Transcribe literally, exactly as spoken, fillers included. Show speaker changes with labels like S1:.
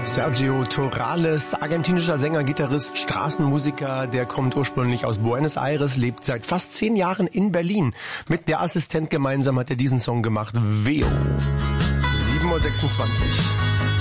S1: Sergio Torrales, argentinischer Sänger, Gitarrist, Straßenmusiker, der kommt ursprünglich aus Buenos Aires, lebt seit fast zehn Jahren in Berlin. Mit der Assistent gemeinsam hat er diesen Song gemacht, Veo. sieben Uhr sechsundzwanzig.